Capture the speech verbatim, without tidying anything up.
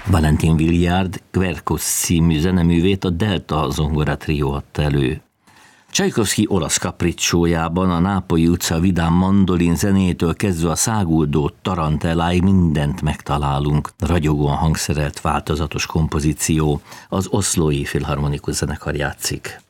Valentin Villiard Quercus című zeneművét a Delta zongora trió adta elő. Csajkovszky olasz kapricsójában a Nápolyi utca vidám mandolin zenétől kezdve a száguldó tarantelláig mindent megtalálunk. Ragyogóan hangszerelt változatos kompozíció, az Oszlói Filharmonikus Zenekar játszik.